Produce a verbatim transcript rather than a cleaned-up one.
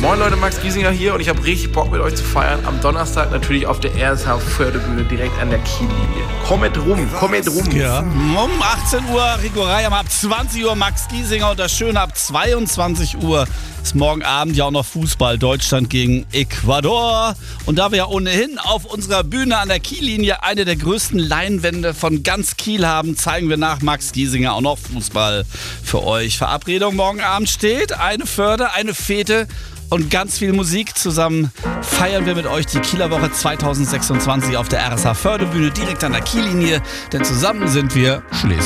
Moin Leute, Max Giesinger hier und ich habe richtig Bock mit euch zu feiern. Am Donnerstag natürlich auf der R S H-Förderbühne direkt an der Kiellinie. Kommet rum, kommet rum. Ja. Um achtzehn Uhr Rico Reiham, ab zwanzig Uhr Max Giesinger und das Schöne, ab zweiundzwanzig Uhr ist morgen Abend ja auch noch Fußball. Deutschland gegen Ecuador. Und da wir ja ohnehin auf unserer Bühne an der Kiellinie eine der größten Leinwände von ganz Kiel haben, zeigen wir nach Max Giesinger auch noch Fußball für euch. Verabredung morgen Abend steht, eine Förde, eine Fete und ganz viel Musik. Zusammen feiern wir mit euch die Kieler Woche zwanzig sechsundzwanzig auf der R S H Förderbühne direkt an der Kiellinie. Denn zusammen sind wir Schleswig.